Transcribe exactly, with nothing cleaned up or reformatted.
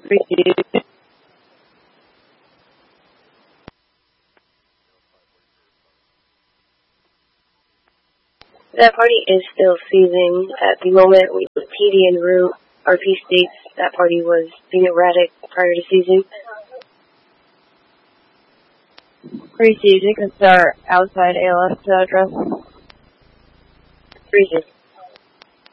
Received. That party is still seizing at the moment. We P D en route. R P states that party was being erratic prior to seizing. Pre-seizing can start outside A L S to address. Reason.